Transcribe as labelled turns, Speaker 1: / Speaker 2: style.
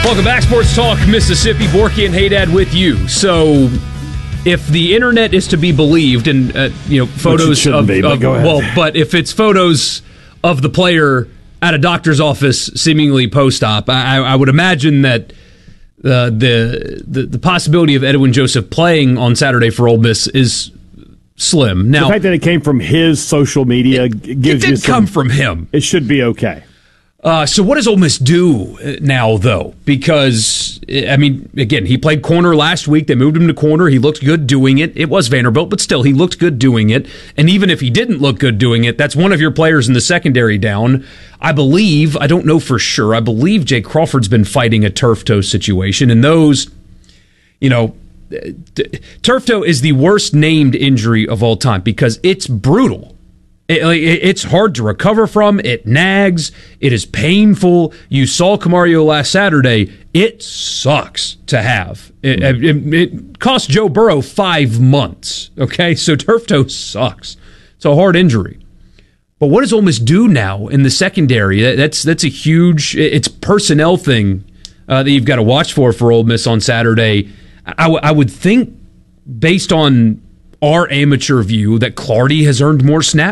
Speaker 1: Welcome back, Sports Talk Mississippi. Borky and Haydad with you. So, if the internet is to be believed, and photos but if it's photos of the player at a doctor's office, seemingly post-op, I would imagine that the possibility of Edwin Joseph playing on Saturday for Ole Miss is slim. Now,
Speaker 2: the fact that it came from his social media gives
Speaker 1: it did come from him.
Speaker 2: It should be okay.
Speaker 1: So what does Ole Miss do now, though? Because, again, he played corner last week. They moved him to corner. He looked good doing it. It was Vanderbilt, but still, he looked good doing it. And even if he didn't look good doing it, that's one of your players in the secondary down. I don't know for sure, I believe Jay Crawford's been fighting a turf toe situation. And those, turf toe is the worst named injury of all time because it's brutal. It's hard to recover from. It nags. It is painful. You saw Camario last Saturday. It sucks to have. It cost Joe Burrow 5 months. Okay, so turf toe sucks. It's a hard injury. But what does Ole Miss do now in the secondary? That's a huge. It's personnel thing that you've got to watch for Ole Miss on Saturday. I would think, based on our amateur view, that Clardy has earned more snaps.